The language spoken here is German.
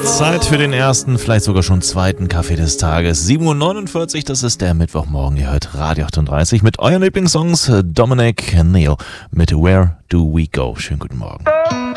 Zeit für den ersten, vielleicht sogar schon zweiten Kaffee des Tages. 7:49 Uhr, das ist der Mittwochmorgen. Ihr hört Radio 38 mit euren Lieblingssongs. Dominic Neil mit Where Do We Go. Schönen guten Morgen.